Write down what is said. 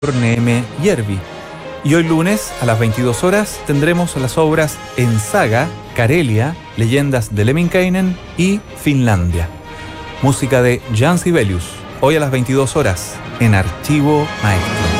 Neme Järvi. Y hoy lunes a las 22 horas tendremos las obras En Saga, Karelia, Leyendas de Lemminkäinen y Finlandia. Música de Jan Sibelius, hoy a las 22 horas en Archivo Maestro.